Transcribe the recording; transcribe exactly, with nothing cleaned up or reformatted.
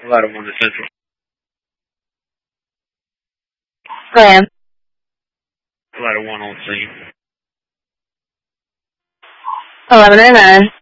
Ladder one to Central. Go ahead. Ladder one on scene. eleven oh nine.